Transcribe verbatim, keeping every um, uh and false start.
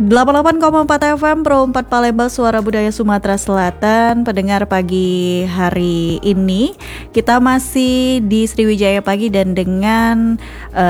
delapan puluh delapan koma empat F M Pro empat Palembang, Suara Budaya Sumatera Selatan. Pendengar, pagi hari ini kita masih di Sriwijaya Pagi dan dengan uh,